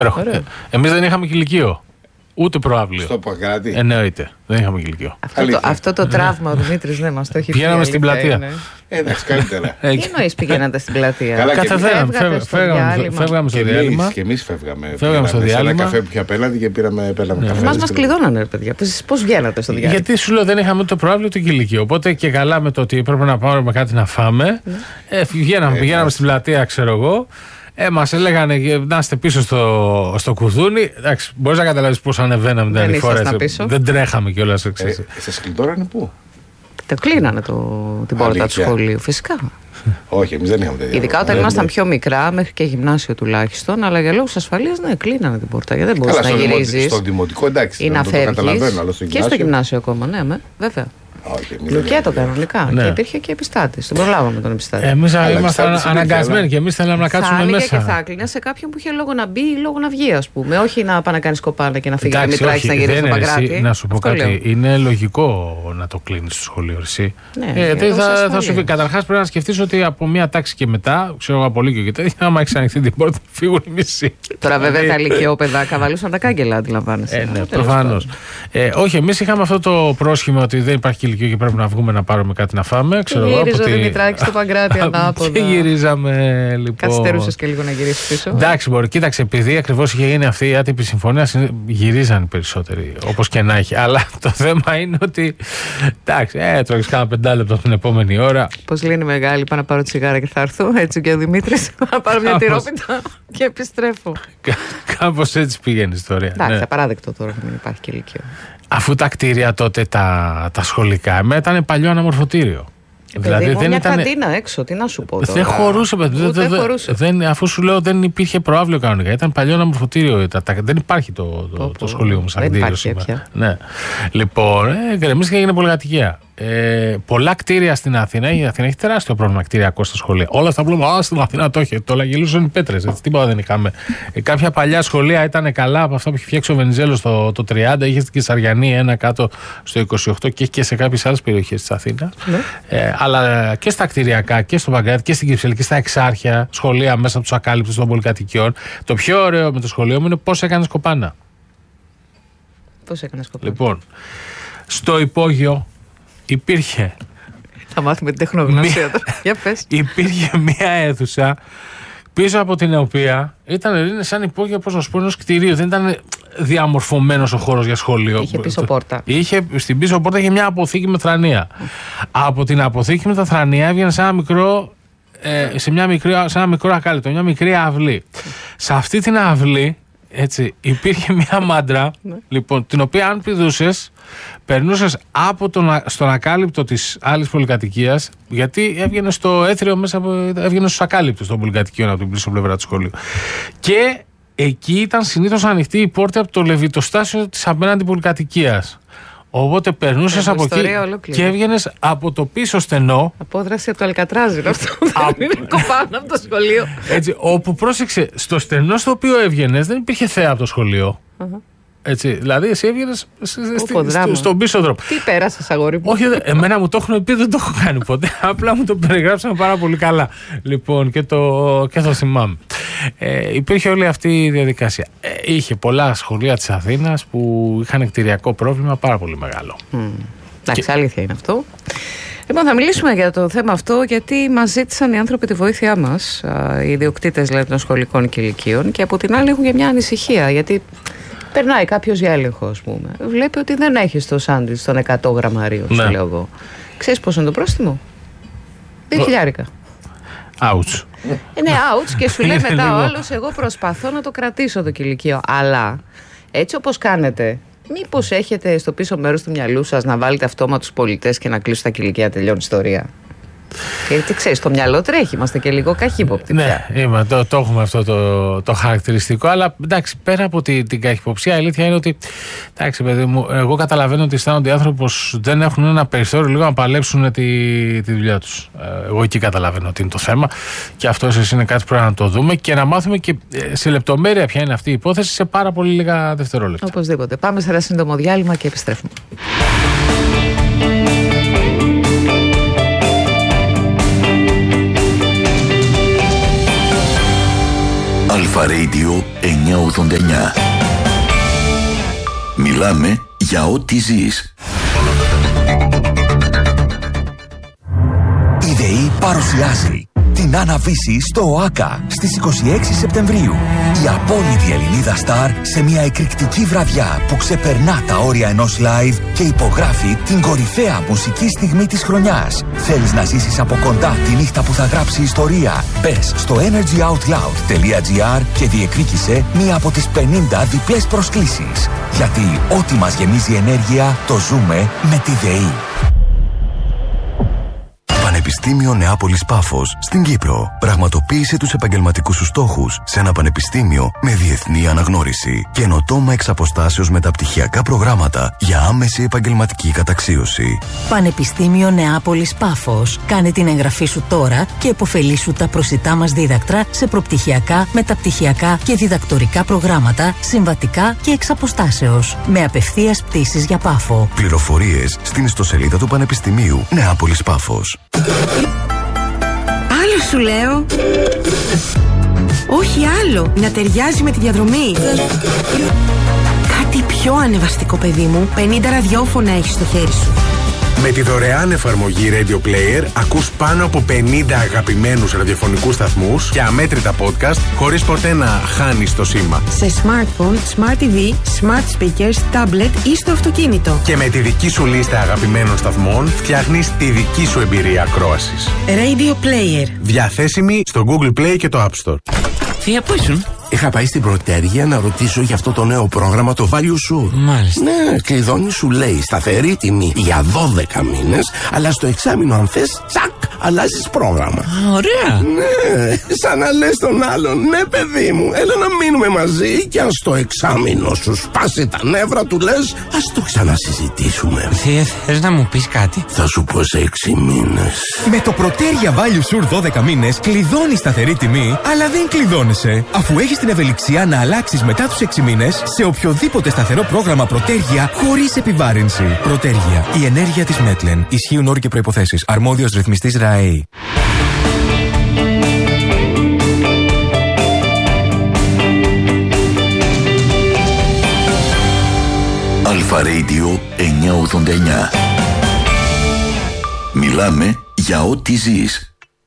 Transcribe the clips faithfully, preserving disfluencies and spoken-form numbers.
Εμείς δεν είχαμε κηλικείο. Ούτε προαύλιο. Στο Παγκράτη. Εννοείται. Δεν είχαμε κηλικείο. Αυτό, το, αυτό το τραύμα ο Δημήτρης δεν μας το έχει πει. Πηγαίναμε στην πλατεία. Εντάξει, καλύτερα. Τι εννοείς πηγαίνατε στην πλατεία? Καταφέραμε. Φεύγαμε στο διάλειμμα. Και εμείς φεύγαμε. Φεύγαμε στο διάλειμμα. Ένα καφέ που είχε απέναντι και πήραμε καφέ. Μας μας κλειδώνανε, ρε παιδιά. Πώς βγαίνατε στο διάλειμμα? Γιατί σου λέω δεν είχαμε ούτε προαύλιο ούτε κηλικείο. Οπότε και καλά με το ότι έπρεπε να πάρουμε κάτι να φάμε. Πηγαίναμε στην πλατεία, ξέρω εγώ. Ε, μας έλεγανε να είστε πίσω στο, στο κουδούνι. Εντάξει, μπορείς να καταλάβεις πώς ανεβαίναμε την άλλη φορά. Δεν τρέχαμε κιόλας. Ε, σας κλειδώρανε πού? Το κλείνανε το, την πόρτα του σχολείου, φυσικά. Όχι, εμείς δεν είχαμε τέτοια. Ειδικά όταν ήμασταν πιο μικρά, μέχρι και γυμνάσιο τουλάχιστον, αλλά για λόγους ασφαλείας, ναι, κλείνανε την πόρτα. Γιατί δεν μπορείς να γυρίζεις. Στο δημοτικό, εντάξει, ή να φεύγεις. Στο και στο γυμνάσιο ακόμα, ναι, με, βέβαια. Λουκέτο κανονικά. Ναι. Και υπήρχε και επιστάτης. Τον προλάβαμε τον επιστάτη. Εμείς ήμασταν αναγκασμένοι και εμείς θέλαμε να κάτσουμε μέσα. Και θα έκλεινε σε κάποιον που είχε λόγο να μπει ή λόγο να βγει, ας πούμε. Όχι να πάει να κάνει κοπάνα και να φύγει να μην τράξει να γυρίσει στο Παγκράτη. Να σου πω κάτι. Λέω. Είναι λογικό να το κλείνει στο σχολείο εσύ. Ναι, ε, γιατί θα, θα σου πει. Καταρχάς πρέπει να σκεφτείς ότι από μία τάξη και μετά, ξέρω εγώ από λίγο και τέτοια, άμα έχει ανοιχτεί την πόρτα, φύγουν οι μισοί. Τώρα βέβαια τα ηλικιόπαιδα καβαλούσαν τα κάγκελα, αντιλαμβάνεσαι. Ναι, προφανώς. Όχι, εμείς είχαμε αυτό το πρόσχημα ότι δεν υπάρχει ηλικίο και πρέπει να βγούμε να πάρουμε κάτι να φάμε. Ξέρω εγώ. Γύριζε ο Δημητράκης στο Παγκράτη ανάποδα. Και γυρίζαμε λοιπόν. Καθυστερούσες και λίγο να γυρίσεις πίσω. Εντάξει, μπορεί. Κοίταξε, επειδή ακριβώς είχε γίνει αυτή η άτυπη συμφωνία, γυρίζαν οι περισσότεροι. Όπως και να έχει. Αλλά το θέμα είναι ότι. Εντάξει, ε, τρώγεις κάνα πεντάλεπτο την επόμενη ώρα. Πώς λένε οι μεγάλοι, πάω να πάρω τσιγάρα και θα έρθω. Έτσι και ο Δημήτρης, να πάρω μια τυρόπιτα και επιστρέφω. Κάπως έτσι πήγαινε η ιστορία. Εντάξει, απαράδεκτο τώρα να μην υπάρχει και ηλικίο. Αφού τα κτίρια τότε τα, τα σχολικά, εμένα ήταν παλιό αναμορφωτήριο. Ε, δηλαδή παιδί, δεν μια ήταν... καντίνα έξω, τι να σου πω τώρα. Δεν χωρούσε, παιδί. Δεν, δεν, δεν, αφού σου λέω δεν υπήρχε προαύλιο κανονικά. Ήταν παλιό αναμορφωτήριο. Δεν υπάρχει το, το, το, το σχολείο μου σαν κτίριο σήμερα. Ναι. Λοιπόν, ε, γκρεμίστηκε και έγινε πολυκατοικία. Ε, πολλά κτίρια στην Αθήνα. Η Αθήνα έχει τεράστιο πρόβλημα κτηριακό στα σχολεία. Όλα αυτά που λέμε, α, στην Αθήνα το έχει. Το λαγελούσαν οι πέτρες. Τίποτα δεν είχαμε. Ε, κάποια παλιά σχολεία ήταν καλά από αυτά που είχε φτιάξει ο Βενιζέλος το, το τριάντα. Είχε στην Κεσαριανή ένα κάτω στο είκοσι οκτώ και έχει και σε κάποιες άλλες περιοχές της Αθήνας. Ναι. Ε, αλλά και στα κτηριακά και στο Παγκράτη και στην Κυψέλη και στα Εξάρχεια σχολεία μέσα από τους ακάλυπτους των πολυκατοικιών. Το πιο ωραίο με το σχολείο μου είναι πώς έκανες κοπάνα. Πώς έκανες κοπάνα. Λοιπόν, στο υπόγειο. Υπήρχε. Θα μάθουμε την τεχνογνωσία του. Για πες. Υπήρχε μία αίθουσα πίσω από την οποία ήταν σαν υπόγειο, πώς να σου πω, ενός κτηρίου. Δεν ήταν διαμορφωμένος ο χώρος για σχολείο. Είχε πίσω πόρτα. Είχε, στην πίσω πόρτα είχε μια αποθήκη με θρανία. Mm. Από την αποθήκη με τα θρανία έβγαινε σε ένα μικρό, ε, σε μια μικρή, σε ένα μικρό ακάλυπτο, μια μικρή αυλή. Mm. Σε αυτή την αυλή, έτσι, υπήρχε μια μάντρα, λοιπόν, την οποία αν πηδούσες, περνούσες από τον, στον ακάλυπτο της άλλης πολυκατοικίας, γιατί έβγαινε στο έθριο μέσα από, έβγαινε στους ακάλυπτους των πολυκατοικιών από την πίσω πλευρά του σχολείου. Και εκεί ήταν συνήθως ανοιχτή η πόρτα από το λεβιτοστάσιο της απέναντι πολυκατοικίας. Οπότε περνούσες από εκεί ολόκληρη. Και έβγαινες από το πίσω στενό. Απόδραση από το Αλκατράζ είναι αυτό. Δεν είναι κοπάνω από το σχολείο. Έτσι, όπου πρόσεξε, στο στενό στο οποίο έβγαινες δεν υπήρχε θέα από το σχολείο. Uh-huh. Έτσι, δηλαδή εσύ έβγαινες στον πίσω δρόμο. Τι πέρασες, αγόρι μου. Όχι, εμένα μου το έχουν πει, δεν το έχω κάνει ποτέ. Απλά μου το περιγράψαν πάρα πολύ καλά. Λοιπόν, και το, και το θυμάμαι. Ε, υπήρχε όλη αυτή η διαδικασία. Ε, είχε πολλά σχολεία της Αθήνας που είχαν κτηριακό πρόβλημα πάρα πολύ μεγάλο. Mm. Εντάξει, και... αλήθεια είναι αυτό. Λοιπόν, θα μιλήσουμε για το θέμα αυτό, γιατί μας ζήτησαν οι άνθρωποι τη βοήθειά μας, οι ιδιοκτήτες δηλαδή των σχολικών και ηλικίων, και από την άλλη έχουν για μια ανησυχία, γιατί περνάει κάποιος για έλεγχο, ας πούμε. Βλέπει ότι δεν έχει το σάντουιτς των εκατό γραμμαρίων, ναι. Σου λέω εγώ. Ξέρεις πόσο είναι το πρόστιμο? Δύο χιλιάρικα. Ouch. Είναι ouch και σου λέει μετά ο άλλος, εγώ προσπαθώ να το κρατήσω το κηλικείο. Αλλά έτσι όπως κάνετε, μήπως έχετε στο πίσω μέρος του μυαλού σας να βάλετε αυτόματους πολιτές και να κλείσουν τα κηλικεία, τελειώνει η ιστορία? Γιατί ξέρεις, το μυαλό τρέχει, είμαστε και λίγο καχύποπτοι. Ναι, είμαι, το, το έχουμε αυτό το, το χαρακτηριστικό. Αλλά εντάξει, πέρα από τη, την καχυποψία, η αλήθεια είναι ότι. Εντάξει, παιδί μου, εγώ καταλαβαίνω ότι αισθάνονται οι άνθρωποι πως δεν έχουν ένα περιθώριο λίγο να παλέψουν τη, τη δουλειά τους. Εγώ εκεί καταλαβαίνω ότι είναι το θέμα. Και αυτό ίσως είναι κάτι που πρέπει να το δούμε και να μάθουμε και σε λεπτομέρεια ποια είναι αυτή η υπόθεση σε πάρα πολύ λίγα δευτερόλεπτα. Οπωσδήποτε. Πάμε σε ένα σύντομο διάλειμμα και επιστρέφουμε. Αλφα Radio εννιακόσια ογδόντα εννιά. Μιλάμε για ό,τι ζεις. Η ΔΕΗ παρουσιάζει την Άννα-Βύση στο ΟΑΚΑ στις είκοσι έξι Σεπτεμβρίου. Η απόλυτη Ελληνίδα στάρ σε μια εκρηκτική βραδιά που ξεπερνά τα όρια ενός live και υπογράφει την κορυφαία μουσική στιγμή της χρονιάς. Θέλεις να ζήσεις από κοντά τη νύχτα που θα γράψει ιστορία? Μπες στο energyoutloud.gr και διεκδίκησε μία από τις πενήντα διπλές προσκλήσεις. Γιατί ό,τι μας γεμίζει ενέργεια το ζούμε με τη ΔΕΗ. Πανεπιστήμιο Νεάπολης Πάφος στην Κύπρο. Πραγματοποίησε τους επαγγελματικούς σου στόχους σε ένα πανεπιστήμιο με διεθνή αναγνώριση. Καινοτόμα εξ αποστάσεως μεταπτυχιακά προγράμματα για άμεση επαγγελματική καταξίωση. Πανεπιστήμιο Νεάπολης Πάφος. Κάνε την εγγραφή σου τώρα και επωφελήσου τα προσιτά μας δίδακτρα σε προπτυχιακά, μεταπτυχιακά και διδακτορικά προγράμματα, συμβατικά και εξ αποστάσεως. Με απευθείας πτήσεις για Πάφο. Πληροφορίες στην ιστοσελίδα του Πανεπιστημίου Νεάπολης Πάφος. Άλλο σου λέω. Όχι άλλο. Να ταιριάζει με τη διαδρομή. Κάτι πιο ανεβαστικό, παιδί μου. πενήντα ραδιόφωνα έχεις στο χέρι σου. Με τη δωρεάν εφαρμογή Radio Player ακούς πάνω από πενήντα αγαπημένους ραδιοφωνικούς σταθμούς και αμέτρητα podcast χωρίς ποτέ να χάνεις το σήμα. Σε smartphone, smart τι βι, smart speakers, tablet ή στο αυτοκίνητο. Και με τη δική σου λίστα αγαπημένων σταθμών φτιάχνεις τη δική σου εμπειρία ακρόασης. Radio Player. Διαθέσιμη στο Google Play και το App Store. Θεία, πού ήσουν? Είχα πάει στην Πρωτέργεια να ρωτήσω για αυτό το νέο πρόγραμμα, το Value Sure. Μάλιστα. Ναι, κλειδώνει, σου λέει σταθερή τιμή για δώδεκα μήνες, αλλά στο εξάμηνο αν θες, τσακ, αλλάζεις πρόγραμμα. Α, ωραία. Ναι, σαν να λες τον άλλον, ναι παιδί μου, έλα να μείνουμε μαζί και αν στο εξάμηνο σου σπάσει τα νεύρα του λες, ας το ξανασυζητήσουμε. Θεία, θες να μου πεις κάτι? Θα σου πω σε έξι μήνες. Με το Πρωτέργεια Value Sure δώδεκα μήνες κλειδώνεις σταθερή τιμή, αλλά δεν κλειδώνεσαι, αφού έχεις την ευελιξία να αλλάξεις μετά τους έξι μήνες σε οποιοδήποτε σταθερό πρόγραμμα Πρωτέργεια χωρίς επιβάρυνση. Πρωτέργεια. Η ενέργεια της Μέτλεν. Ισχύουν όροι και προϋποθέσεις. Αρμόδιος ρυθμιστής ΡΑΕΗ. Αλφα Radio εννιακόσια ογδόντα εννιά. Μιλάμε για ό,τι ζεις.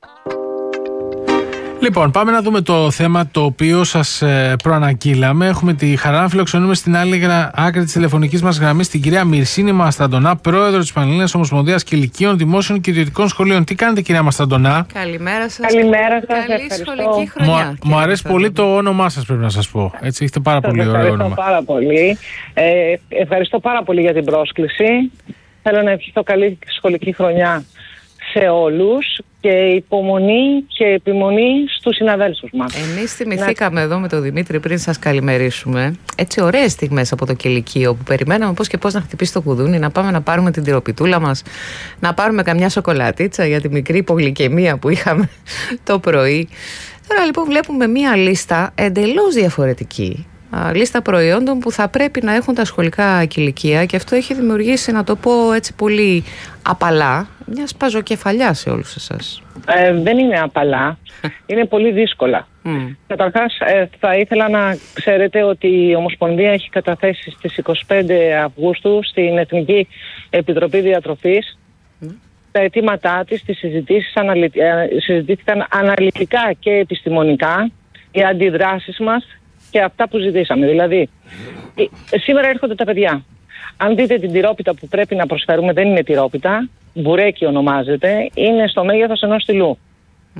Λοιπόν, πάμε να δούμε το θέμα το οποίο σας ε, προαναγγείλαμε. Έχουμε τη χαρά να φιλοξενούμε στην άλλη γρα... άκρη της τηλεφωνικής μας γραμμής την κυρία Μυρσίνη Μαστραντονά, πρόεδρο της Πανελλήνιας Ομοσπονδίας Κηλικίων, Δημόσιων και Ιδιωτικών Σχολείων. Τι κάνετε, κυρία Μαστραντονά? Καλημέρα σας. Καλημέρα σας. Καλή σχολική χρονιά. Μου, μου αρέσει πολύ το όνομά σας, πρέπει να σας πω. Έτσι, έχετε πάρα σας πολύ ωραίο όνομα. Πάρα πολύ. Ε, ευχαριστώ πάρα πολύ για την πρόσκληση. Θέλω να ευχηθώ καλή σχολική χρονιά σε όλους και υπομονή και επιμονή στους συναδέλφους μας. Εμείς θυμηθήκαμε να... εδώ με τον Δημήτρη πριν σας καλημερίσουμε. Έτσι ωραίες στιγμές από το Κηλικείο που περιμέναμε πώς και πώς να χτυπήσει το κουδούνι, να πάμε να πάρουμε την τυροπιτούλα μας, να πάρουμε καμιά σοκολατίτσα για τη μικρή υπογλυκαιμία που είχαμε το πρωί. Τώρα λοιπόν βλέπουμε μία λίστα εντελώς διαφορετική. Λίστα προϊόντων που θα πρέπει να έχουν τα σχολικά κηλικεία και αυτό έχει δημιουργήσει, να το πω έτσι πολύ απαλά, μια σπαζοκεφαλιά σε όλους εσάς. Ε, δεν είναι απαλά, είναι πολύ δύσκολα. Mm. Καταρχάς ε, θα ήθελα να ξέρετε ότι η Ομοσπονδία έχει καταθέσει στις είκοσι πέντε Αυγούστου στην Εθνική Επιτροπή Διατροφής mm. τα αιτήματά της, τις συζητήσεις αναλυ... ε, συζητήθηκαν αναλυτικά και επιστημονικά, οι αντιδράσεις μας και αυτά που ζητήσαμε. Δηλαδή, σήμερα έρχονται τα παιδιά. Αν δείτε την τυρόπιτα που πρέπει να προσφέρουμε, δεν είναι τυρόπιτα, μπουρέκι ονομάζεται, είναι στο μέγεθος ενός στυλού. Mm.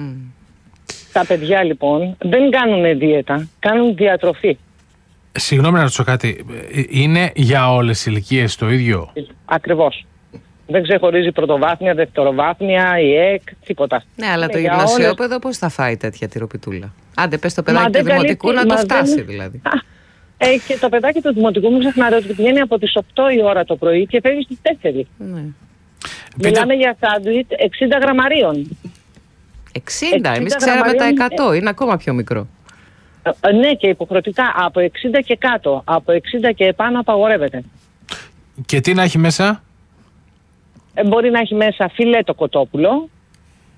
Τα παιδιά λοιπόν δεν κάνουν δίαιτα, κάνουν διατροφή. Συγγνώμη να ρωτήσω κάτι, είναι για όλες τις ηλικίες το ίδιο? Ακριβώς. Δεν ξεχωρίζει πρωτοβάθμια, δευτεροβάθμια, η ΕΚ, τίποτα. Ναι, αλλά το γυμνασιόπεδο όλες... πώς θα φάει τέτοια τυροπιτούλα? Άντε πες το παιδάκι του δημοτικού να το φτάσει δεν... δηλαδή. Ε, και το παιδάκι του δημοτικού μην ξεχνάτε ότι πηγαίνει από τις οκτώ η ώρα το πρωί και φεύγει στις τέσσερις. Ναι. Μιλάμε για σάντουιτ εξήντα γραμμαρίων. εξήντα, εμείς ξέραμε τα εκατό, είναι ακόμα πιο μικρό. Ε, ναι, και υποχρεωτικά από εξήντα και κάτω, από εξήντα και επάνω απαγορεύεται. Και τι να έχει μέσα? Ε, μπορεί να έχει μέσα φιλέτο κοτόπουλο,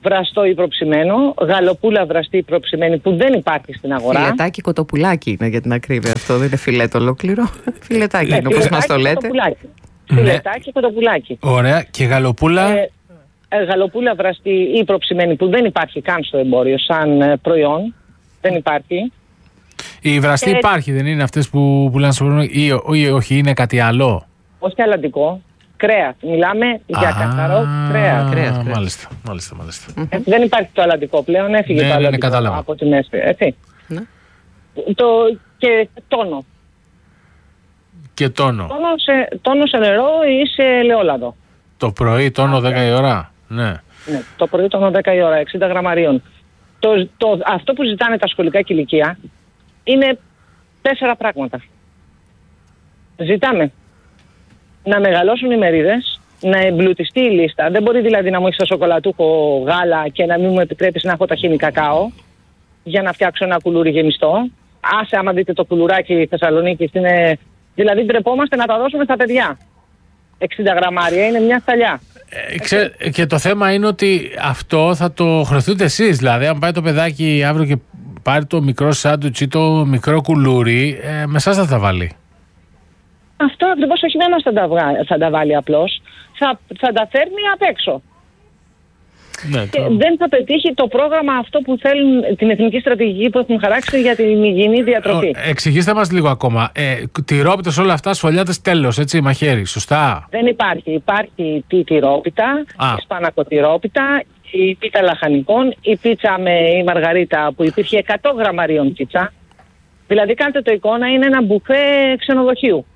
βραστό ή προψημένο, γαλοπούλα βραστή ή προψημένη που δεν υπάρχει στην αγορά. Φιλετάκι κοτοπουλάκι είναι για την ακρίβεια αυτό, δεν είναι φιλέτο ολόκληρο. Φιλετάκι είναι όπως μας το λέτε. Φιλετάκι κοτοπουλάκι. Ωραία. Και γαλοπούλα. Ε, ε, γαλοπούλα βραστή ή προψημένη που δεν υπάρχει καν στο εμπόριο σαν ε, προϊόν. Δεν υπάρχει. Η βραστή ε, υπάρχει, δεν είναι αυτές που πουλάνε στο προϊόν ή, ή όχι, είναι κάτι άλλο? Όχι αλλαντικό. Κρέας. Μιλάμε Α, για καθαρό κρέας. κρέας. Μάλιστα, μάλιστα, μάλιστα. Ε, δεν υπάρχει το αλλαντικό πλέον, έφυγε ναι, το αλλαντικό ναι, από τη μέση. Έτσι. Ναι. Το, και τόνο. Και τόνο. Τόνο σε, τόνο σε νερό ή σε ελαιόλαδο. Το πρωί τόνο δέκα η ώρα. Ναι. ναι. Το πρωί τόνο δέκα η ώρα, εξήντα γραμμαρίων. Το, το, αυτό που ζητάνε τα σχολικά κηλικεία είναι τέσσερα πράγματα. Ζητάμε να μεγαλώσουν οι μερίδες, να εμπλουτιστεί η λίστα. Δεν μπορεί δηλαδή να μου έχει σοκολατούχο γάλα και να μην μου επιτρέπεις να έχω ταχύνη κακάο για να φτιάξω ένα κουλούρι γεμιστό. Άσε άμα δείτε το κουλουράκι Θεσσαλονίκης, είναι... δηλαδή ντρεπόμαστε να τα δώσουμε στα παιδιά. εξήντα γραμμάρια είναι μια σταλιά. Ε, ξέ, και το θέμα είναι ότι αυτό θα το χρεωθείτε εσείς. Δηλαδή, αν πάει το παιδάκι αύριο και πάρει το μικρό σάντουιτς ή το μικρό κουλούρι, ε, με εσάς θα τα βάλει. Αυτό ακριβώς, όχι δεν μας θα τα, βγα... θα τα βάλει απλώς, θα, θα τα φέρνει απ' έξω. Ναι, και το... δεν θα πετύχει το πρόγραμμα αυτό που θέλουν, την εθνική στρατηγική που έχουν χαράξει για την υγιεινή διατροφή. Ε, εξηγήστε μας λίγο ακόμα. Ε, τυρόπιτες όλα αυτά, σφολιάτες τέλος, έτσι, μαχαίρι, σωστά? Δεν υπάρχει. Υπάρχει τη τυρόπιτα, η σπανακοτυρόπιτα, η πίτα λαχανικών, η πίτσα με η μαργαρίτα που υπήρχε εκατό γραμμαρίων πίτσα. Δηλαδή κάντε το εικόνα, είναι ένα μπουφέ ξενοδοχείου.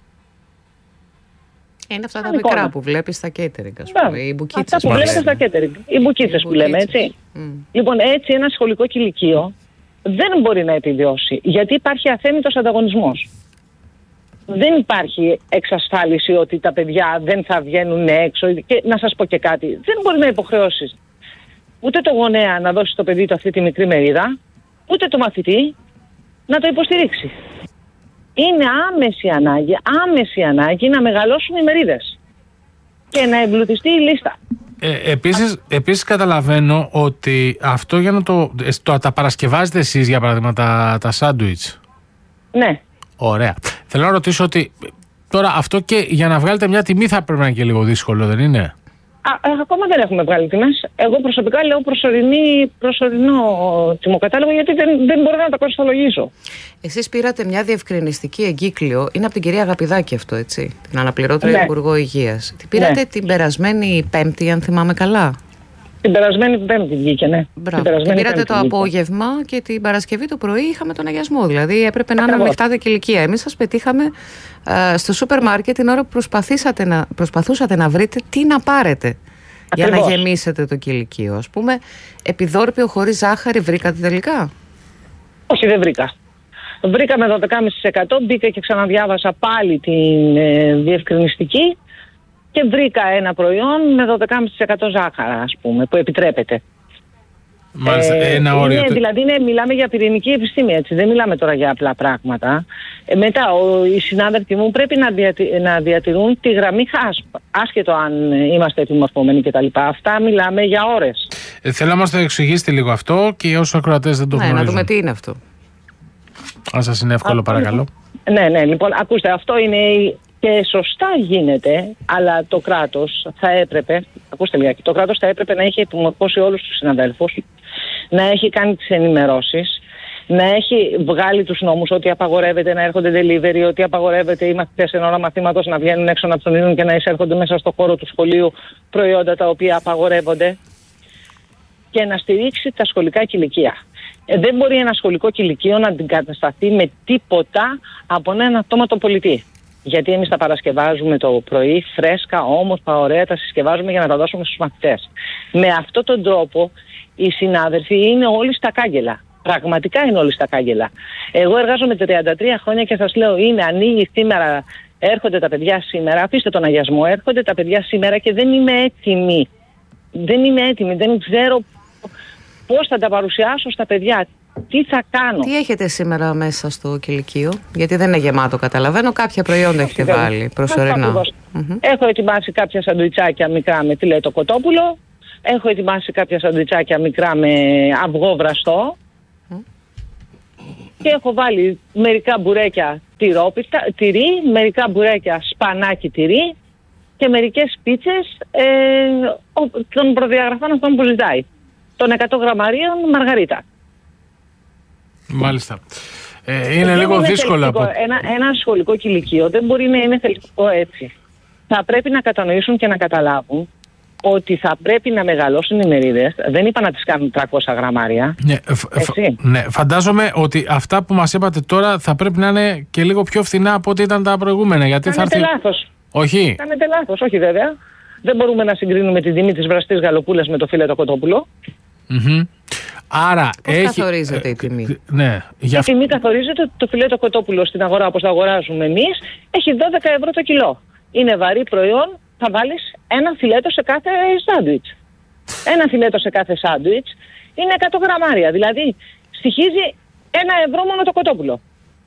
Είναι αυτά τα μικρά εικόνα που βλέπεις στα catering, ας πούμε, οι μπουκίτσες. Αυτά που βλέπετε στα catering, οι μπουκίτσες που λέμε, έτσι. Mm. Λοιπόν, έτσι ένα σχολικό κηλικείο δεν μπορεί να επιβιώσει, γιατί υπάρχει αθέμητος ανταγωνισμός. Δεν υπάρχει εξασφάλιση ότι τα παιδιά δεν θα βγαίνουν έξω. Και να σας πω και κάτι, δεν μπορεί να υποχρεώσεις ούτε το γονέα να δώσει στο παιδί του αυτή τη μικρή μερίδα, ούτε το μαθητή να το υποστηρίξει. Είναι άμεση ανάγκη, άμεση ανάγκη να μεγαλώσουν οι μερίδες και να εμπλουτιστεί η λίστα. Ε, επίσης, επίσης καταλαβαίνω ότι αυτό για να το, το τα παρασκευάζετε εσείς, για παράδειγμα τα, τα σάντουιτς. Ναι. Ωραία. Θέλω να ρωτήσω ότι τώρα αυτό και για να βγάλετε μια τιμή θα πρέπει να είναι και λίγο δύσκολο, δεν είναι? Α, ακόμα δεν έχουμε βγάλει τιμές. Εγώ προσωπικά λέω προσωρινή, προσωρινό τιμοκατάλογο, γιατί δεν, δεν μπορώ να τα κοστολογήσω. Εσείς πήρατε μια διευκρινιστική εγκύκλιο, είναι από την κυρία Αγαπηδάκη αυτό, έτσι, την αναπληρώτρια ναι. Υπουργό Υγείας. Την πήρατε ναι. την περασμένη Πέμπτη, αν θυμάμαι καλά. Την περασμένη Πέμπτη βγήκε, ναι. Μπράβο. Την, την πήρατε το απόγευμα και την Παρασκευή το πρωί είχαμε τον αγιασμό. Δηλαδή έπρεπε να είναι ανοιχτά τα κηλικεία. Εμείς σας πετύχαμε uh, στο σούπερ μάρκετ την ώρα που προσπαθήσατε να, προσπαθούσατε να βρείτε τι να πάρετε. Ακριβώς. Για να γεμίσετε το κηλικείο. Ας πούμε, επιδόρπιο χωρίς ζάχαρη βρήκατε τελικά? Όχι, δεν βρήκα. Βρήκαμε δώδεκα κόμμα πέντε τοις εκατό, μπήκα και ξαναδιάβασα πάλι την ε, διευκρινιστική και βρήκα ένα προϊόν με δώδεκα κόμμα πέντε τοις εκατό ζάχαρα, ας πούμε, που επιτρέπεται. Μάλιστα, ε, ένα όριο. Είναι, δηλαδή είναι, μιλάμε για πυρηνική επιστήμη, έτσι, δεν μιλάμε τώρα για απλά πράγματα. Ε, μετά ο, οι συνάδελφοι μου πρέπει να, διατη, να διατηρούν τη γραμμή χάσπ, άσχετο αν είμαστε επιμορφωμένοι κτλ. Αυτά μιλάμε για ώρες. Ε, θέλω να μας το εξηγήσετε λίγο αυτό και όσους ακροατές δεν το ναι, γνωρίζουν. Να δούμε τι είναι αυτό. Αν σας είναι εύκολο, αυτό, παρακαλώ. Ναι, ναι, λοιπόν, ακούστε, αυτό είναι και σωστά γίνεται, αλλά το κράτος θα έπρεπε, ακούστε λιγάκι, το κράτος θα έπρεπε να έχει επιμορφώσει όλους τους συναδέλφους, να έχει κάνει τις ενημερώσεις, να έχει βγάλει τους νόμους ότι απαγορεύεται να έρχονται delivery, ότι απαγορεύεται οι μαθητές εν ώρα μαθήματος να βγαίνουν έξω να ψωνίζουν και να εισέρχονται μέσα στο χώρο του σχολείου προϊόντα τα οποία απαγορεύονται, και να στηρίξει τα σχολικά κηλικεία. Ε, δεν μπορεί ένα σχολικό κηλικείο να αντικατασταθεί με τίποτα από έναν αυτόματο πολιτή. Γιατί εμείς τα παρασκευάζουμε το πρωί, φρέσκα, όμορφα, ωραία, τα συσκευάζουμε για να τα δώσουμε στους μαθητές. Με αυτόν τον τρόπο οι συνάδελφοι είναι όλοι στα κάγκελα. Πραγματικά είναι όλοι στα κάγκελα. Εγώ εργάζομαι τριάντα τρία χρόνια και σας λέω, είναι ανοίγει σήμερα, έρχονται τα παιδιά σήμερα, αφήστε τον αγιασμό, έρχονται τα παιδιά σήμερα και δεν είμαι έτοιμη. Δεν είμαι έτοιμη, δεν ξέρω πώς θα τα παρουσιάσω στα παιδιά. Τι θα κάνω. Τι έχετε σήμερα μέσα στο κηλικείο? Γιατί δεν είναι γεμάτο, καταλαβαίνω. Κάποια προϊόντα έχετε βάλει προσωρινά. Mm-hmm. Έχω ετοιμάσει κάποια σαντουιτσάκια μικρά με φιλέτο κοτόπουλο. Έχω ετοιμάσει κάποια σαντουιτσάκια μικρά με αυγό βραστό. Mm. Και έχω βάλει μερικά μπουρέκια τυρόπιτα, τυρί, μερικά μπουρέκια σπανάκι τυρί και μερικές πίτσες ε, των προδιαγραφών αυτών που ζητάει. Των εκατό γραμμαρίων μαργαρίτα. Μάλιστα. Ε, είναι λίγο είναι δύσκολο. Από... Ένα, ένα σχολικό κηλικείο δεν μπορεί να είναι θελκτικό έτσι. Θα πρέπει να κατανοήσουν και να καταλάβουν ότι θα πρέπει να μεγαλώσουν οι μερίδες. Δεν είπα να τις κάνουν τριακόσια γραμμάρια. Ναι, ναι, φαντάζομαι ότι αυτά που μας είπατε τώρα θα πρέπει να είναι και λίγο πιο φθηνά από ό,τι ήταν τα προηγούμενα. Γιατί Κάνετε θα έρθει... λάθος. Όχι. Κάνετε λάθος, όχι βέβαια. Δεν μπορούμε να συγκρίνουμε τη τιμή της βραστής γαλοπούλας με το φίλετο κοτόπουλο. Mm-hmm. Άρα πώς έχει... καθορίζεται η τιμή? Ε, ναι, για... Η τιμή καθορίζεται ότι το φιλέτο κοτόπουλο στην αγορά όπως το αγοράζουμε εμείς έχει δώδεκα ευρώ το κιλό. Είναι βαρύ προϊόν, θα βάλεις ένα φιλέτο σε κάθε σάντουιτς. Ένα φιλέτο σε κάθε σάντουιτς είναι εκατό γραμμάρια, δηλαδή στοιχίζει ένα ευρώ μόνο το κοτόπουλο.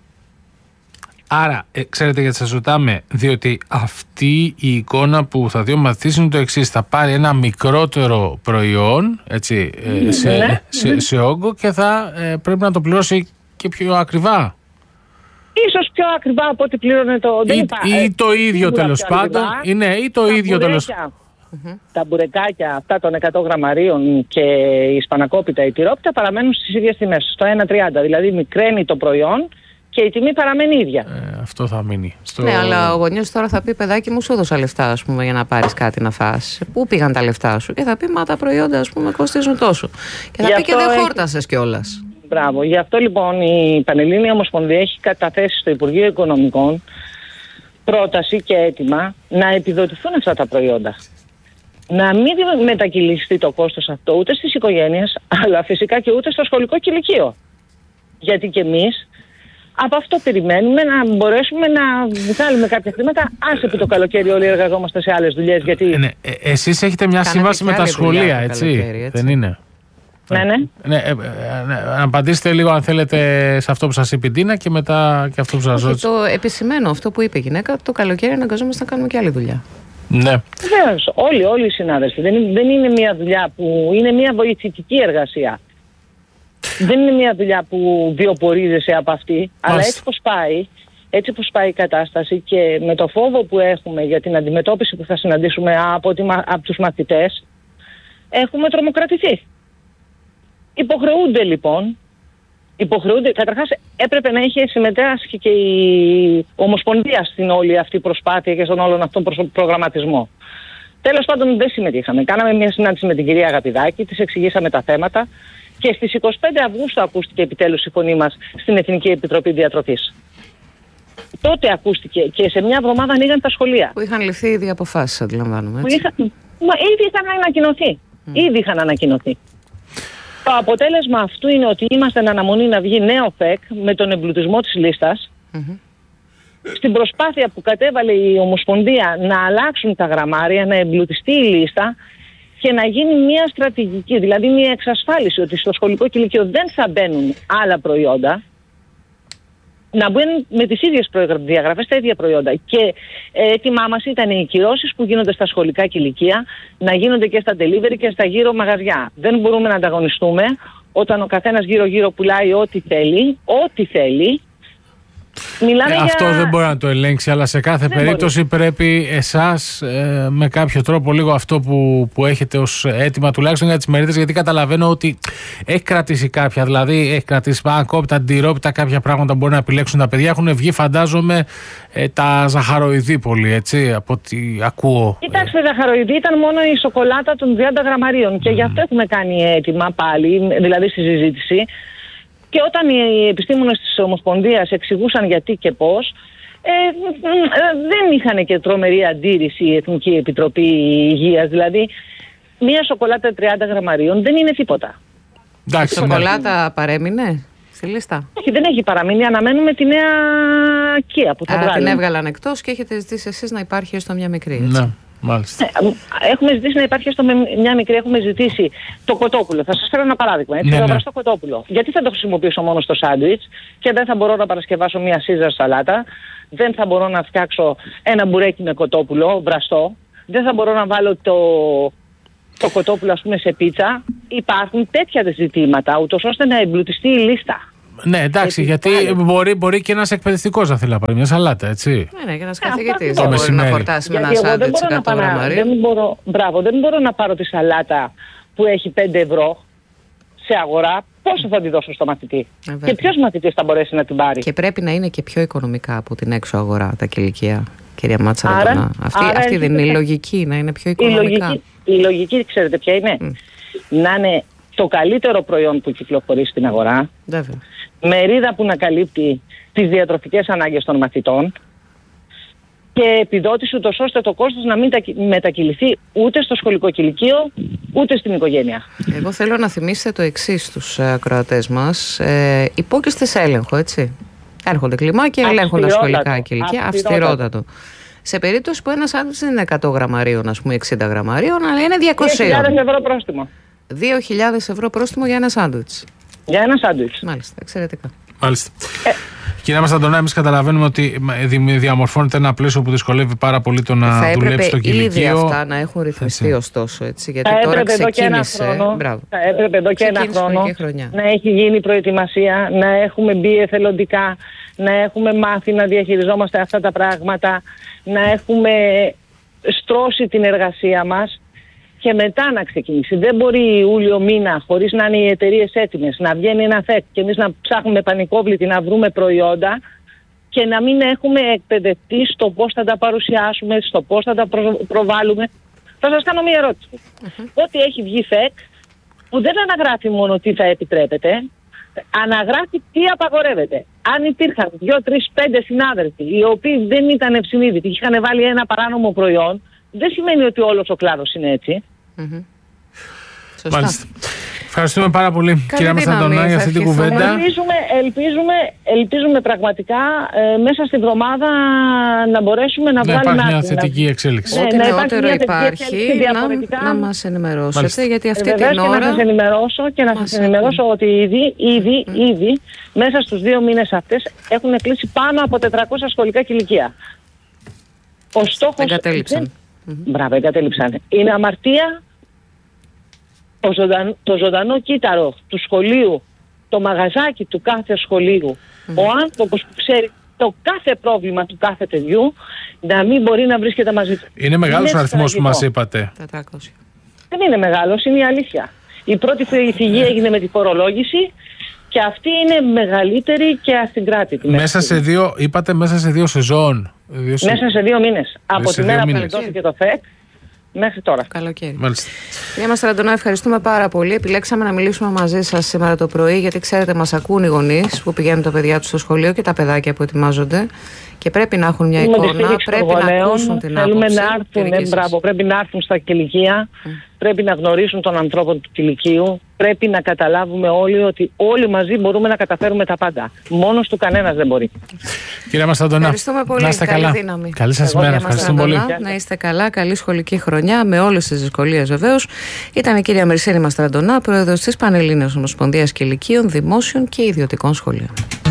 Άρα, ε, ξέρετε γιατί σας ρωτάμε, διότι αυτή η εικόνα που θα δει ο μαθητής είναι το εξής: θα πάρει ένα μικρότερο προϊόν, έτσι, ε, σε, ναι. σε, σε, σε όγκο και θα ε, πρέπει να το πληρώσει και πιο ακριβά. Ίσως πιο ακριβά από ό,τι πλήρωνε το... Ή, είπα, ή το ε, ίδιο τέλος πάντων, είναι, ή το ίδιο τέλος πάντων. Τα μπουρεκάκια αυτά των εκατό γραμμαρίων και η σπανακόπιτα, η τυρόπιτα παραμένουν στις ίδιες τιμές, στο ένα τριάντα, δηλαδή μικραίνει το προϊόν και η τιμή παραμένει ίδια. Ε, αυτό θα μείνει. Στο... Ναι, αλλά ο γονιός τώρα θα πει: παιδάκι μου, σου έδωσα λεφτά, ας πούμε, για να πάρεις κάτι να φας. Πού πήγαν τα λεφτά σου? Και θα πει: μα τα προϊόντα, ας πούμε, κοστίζουν τόσο. Και θα Γι πει: και δεν έχει... χόρτασες κιόλας. Μπράβο. Γι' αυτό λοιπόν η Πανελλήνια Ομοσπονδία έχει καταθέσει στο Υπουργείο Οικονομικών πρόταση και αίτημα να επιδοτηθούν αυτά τα προϊόντα. Να μην μετακυλιστεί το κόστος αυτό ούτε στις οικογένειες, αλλά φυσικά και ούτε στο σχολικό κηλικείο. Γιατί και εμείς από αυτό περιμένουμε να μπορέσουμε να βγάλουμε κάποια χρήματα. Άσε που το καλοκαίρι όλοι εργαζόμαστε σε άλλες δουλειές. Γιατί... Ε, ναι. ε, εσείς έχετε μια Κάνετε σύμβαση με τα σχολεία, έτσι. έτσι. Δεν είναι? Ναι, ναι. ναι ε, ε, ε, απαντήστε λίγο αν θέλετε σε αυτό που σας είπε η Ντίνα και μετά και αυτό που σας ρώτησε. Το επισημαίνω αυτό που είπε η γυναίκα: το καλοκαίρι αναγκαζόμαστε να κάνουμε και άλλη δουλειά. Ναι. Βεβαίως, όλοι, όλοι οι συνάδελφοι. Δεν είναι, δεν είναι μια δουλειά που είναι μια βοηθητική εργασία. Δεν είναι μια δουλειά που βιοπορίζεσαι από αυτή, Μάλιστα. αλλά έτσι πως πάει, έτσι πως πάει η κατάσταση και με το φόβο που έχουμε για την αντιμετώπιση που θα συναντήσουμε από, τη, από τους μαθητές, έχουμε τρομοκρατηθεί. Υποχρεούνται λοιπόν, υποχρεούνται, καταρχάς έπρεπε να είχε συμμετάσχει και η Ομοσπονδία στην όλη αυτή προσπάθεια και στον όλον αυτόν προ, προγραμματισμό. Τέλος πάντων δεν συμμετείχαμε. Κάναμε μια συνάντηση με την κυρία Αγαπηδάκη, της εξηγήσαμε τα θέματα και στις εικοστή πέμπτη Αυγούστου ακούστηκε επιτέλους η φωνή μας στην Εθνική Επιτροπή Διατροφής. Τότε ακούστηκε και σε μια εβδομάδα ανοίγαν τα σχολεία. Που είχαν ληφθεί ήδη αποφάσεις, αντιλαμβάνομαι. Έτσι. Που είχα, μα ήδη είχαν ανακοινωθεί. Mm. Ήδη είχαν ανακοινωθεί. Το αποτέλεσμα αυτού είναι ότι είμαστε εν αναμονή να βγει νέο ΦΕΚ με τον εμπλουτισμό της λίστας. Mm-hmm. Στην προσπάθεια που κατέβαλε η Ομοσπονδία να αλλάξουν τα γραμμάρια, να εμπλουτιστεί η λίστα και να γίνει μια στρατηγική, δηλαδή μια εξασφάλιση ότι στο σχολικό κηλικείο δεν θα μπαίνουν άλλα προϊόντα, να μπαίνουν με τις ίδιες διαγραφές τα ίδια προϊόντα. Και έτοιμά μας ήταν οι κυρώσεις που γίνονται στα σχολικά κηλικεία να γίνονται και στα delivery και στα γύρω μαγαζιά. Δεν μπορούμε να ανταγωνιστούμε όταν ο καθένας γύρω-γύρω πουλάει ό,τι θέλει, ό,τι θέλει. Ε, αυτό για... δεν μπορεί να το ελέγξει, αλλά σε κάθε δεν περίπτωση μπορεί. Πρέπει εσάς ε, με κάποιο τρόπο λίγο αυτό που, που έχετε ως αίτημα τουλάχιστον για τις μερίδες, γιατί καταλαβαίνω ότι έχει κρατήσει κάποια, δηλαδή έχει κρατήσει πανκόπιτα, αντιρόπιτα, κάποια πράγματα μπορεί να επιλέξουν τα παιδιά. Έχουν βγει φαντάζομαι ε, τα ζαχαροειδή πολύ, έτσι, από ό,τι ακούω. Κοιτάξτε, η ζαχαροειδή ήταν μόνο η σοκολάτα των τριάντα γραμμαρίων και mm. γι' αυτό έχουμε κάνει αίτημα πάλι, δηλαδή στη συζήτηση. Και όταν οι επιστήμονες της Ομοσπονδίας εξηγούσαν γιατί και πώς, ε, δεν είχαν και τρομερή αντίρρηση η Εθνική Επιτροπή Υγείας. Δηλαδή, μία σοκολάτα τριάντα γραμμαρίων δεν είναι τίποτα. Η σοκολάτα παρέμεινε στη λίστα? Όχι, δεν έχει παραμείνει. Αναμένουμε τη νέα Kia που θα Άρα βγάλουν. Την έβγαλαν εκτός και έχετε ζητήσει εσείς να υπάρχει έστω μια μικρή, έτσι. Ναι. Μάλιστα. Έχουμε ζητήσει να υπάρχει έστω με μια μικρή, έχουμε ζητήσει το κοτόπουλο. Θα σας φέρω ένα παράδειγμα. Έτσι, ναι, το βραστό ναι. κοτόπουλο. Γιατί θα το χρησιμοποιήσω μόνο στο σάντουιτς και δεν θα μπορώ να παρασκευάσω μια σίζαρ σαλάτα, δεν θα μπορώ να φτιάξω ένα μπουρέκι με κοτόπουλο βραστό, δεν θα μπορώ να βάλω το, το κοτόπουλο, ας πούμε, σε πίτσα. Υπάρχουν τέτοια ζητήματα, ούτως ώστε να εμπλουτιστεί η λίστα. Ναι, εντάξει, έτσι, γιατί μπορεί, μπορεί και ένας εκπαιδευτικός να θέλει να πάρει μια σαλάτα, έτσι. Ναι, ναι, και ένας καθηγητής δεν μπορεί να φορτάσει με ένα σάντουιτς εκατό γραμμαρίων. Δεν μπορώ, μπράβο, δεν μπορώ να πάρω τη σαλάτα που έχει πέντε ευρώ σε αγορά. Πόσο θα τη δώσω στο μαθητή? Ε, και ποιος μαθητής θα μπορέσει να την πάρει? Και πρέπει να είναι και πιο οικονομικά από την έξω αγορά τα κηλικεία, κυρία Μάτσα Ραντονά. Αυτή, άρα αυτή δεν είναι η λογική, να είναι πιο οικονομικά. Η λογική, η λογική ξέρετε ποια είναι? Mm. Να είναι το καλύτερο προϊόν που κυκλοφορεί στην αγορά, Βέβαια. μερίδα που να καλύπτει τις διατροφικές ανάγκες των μαθητών και επιδότηση ούτως ώστε το κόστος να μην μετακυληθεί ούτε στο σχολικό κηλικείο ούτε στην οικογένεια. Εγώ θέλω να θυμίσετε το εξής στους ακροατές μας. Ε, υπόκειστε σε έλεγχο, έτσι. Έρχονται κλιμάκια, ελέγχουν τα σχολικά κηλικεία. Αυστηρότατο. Σε περίπτωση που ένα σάντουιτς είναι εκατό γραμμαρίων, ας πούμε εξήντα γραμμαρίων, αλλά είναι διακόσια. δύο χιλιάδες ευρώ πρόστιμο. δύο χιλιάδες ευρώ πρόστιμο για ένα σάντουιτς. Για ένα σάντουιτς. Μάλιστα, εξαιρετικά. Μάλιστα. Ε, Κυρία Μασταντονά, εμείς καταλαβαίνουμε ότι διαμορφώνεται ένα πλαίσιο που δυσκολεύει πάρα πολύ το να θα δουλέψει στο κηλικείο. Ήδη αυτά να έχουν ρυθμιστεί έτσι. Ωστόσο, έτσι, γιατί θα τώρα ξεκίνησε. Εδώ χρόνο, θα έπρεπε εδώ και ένα χρόνο να έχει γίνει προετοιμασία, να έχουμε μπει εθελοντικά, να έχουμε μάθει να διαχειριζόμαστε αυτά τα πράγματα, να έχουμε στρώσει την εργασία μας και μετά να ξεκινήσει. Δεν μπορεί Ιούλιο μήνα, χωρίς να είναι οι εταιρείες έτοιμες, να βγαίνει ένα ΘΕΚ και εμείς να ψάχνουμε πανικόβλητη να βρούμε προϊόντα και να μην έχουμε εκπαιδευτεί στο πώς θα τα παρουσιάσουμε, στο πώς θα τα προ- προβάλλουμε. Θα σας κάνω μία ερώτηση. Uh-huh. Ότι έχει βγει ΘΕΚ που δεν αναγράφει μόνο τι θα επιτρέπεται, αναγράφει τι απαγορεύεται. Αν υπήρχαν δύο, τρεις, πέντε συνάδελφοι οι οποίοι δεν ήταν ευσυνείδητοι και είχαν βάλει ένα παράνομο προϊόν, δεν σημαίνει ότι όλος ο κλάδος είναι έτσι. Mm-hmm. Μάλιστα. Ευχαριστούμε πάρα πολύ, κυρία Μασταντονά, για αυτή την κουβέντα. Ελπίζουμε, ελπίζουμε, ελπίζουμε πραγματικά ε, μέσα στην εβδομάδα να μπορέσουμε να, να βγάλουμε... Να υπάρχει μια θετική εξέλιξη. Ό,τι ναι, νεότερο υπάρχει, να, να μας ενημερώσετε. Μάλιστα. Γιατί αυτή ε, την ώρα... Και να σας ενημερώσω, και να σας ενημερώσω ότι ήδη, ήδη, mm. ήδη μέσα στους δύο μήνες αυτές έχουν κλείσει πάνω από τετρακόσια σχολικά κηλικεία. Ο στόχος... Εγκατέλειψαν. Mm-hmm. Μπράβο, εγκατέλειψαν. Είναι αμαρτία το ζωντανό, το ζωντανό κύτταρο του σχολείου, το μαγαζάκι του κάθε σχολείου, mm-hmm. ο άνθρωπος που ξέρει το κάθε πρόβλημα του κάθε παιδιού, να μην μπορεί να βρίσκεται μαζί του. Είναι μεγάλος ο αριθμός που μας είπατε. τετρακόσια. Δεν είναι μεγάλος, είναι η αλήθεια. Η πρώτη φυγή έγινε με τη φορολόγηση και αυτή είναι μεγαλύτερη και ασυγκράτητη. Μέσα σε δύο, είπατε μέσα σε δύο σεζόν. Δύο σε... Μέσα σε δύο μήνες. Από τη μέρα που εκδόθηκε το ΦΕΚ μέχρι τώρα. Καλοκαίρι. Μάλιστα. Κυρία Μαστραντονά, ευχαριστούμε πάρα πολύ. Επιλέξαμε να μιλήσουμε μαζί σας σήμερα το πρωί, γιατί ξέρετε, μας ακούν οι γονείς που πηγαίνουν τα παιδιά τους στο σχολείο και τα παιδάκια που ετοιμάζονται. Και πρέπει να έχουν μια εικόνα, πρέπει να ακούσουν την άποψη. Να έρθουν, ε, μπράβο, πρέπει να έρθουν στα κηλικεία, mm. πρέπει να γνωρίσουν τον ανθρώπο του κηλικείου, πρέπει να καταλάβουμε όλοι ότι όλοι μαζί μπορούμε να καταφέρουμε τα πάντα. Μόνος του κανένας δεν μπορεί. Κυρία Μασταντονά, ευχαριστούμε πολύ. Να είστε καλή καλά. Δύναμη. Καλή σας μέρα. Ευχαριστούμε πολύ. Να είστε καλά. Καλή σχολική χρονιά με όλες τις δυσκολίες βεβαίως. Ήταν η κυρία Μερσίνη Μαστραντονά, πρόεδρος της Πανελλήνιας Ομοσπονδίας Κηλικείων, Δημόσιων και Ιδιωτικών Σχολείων.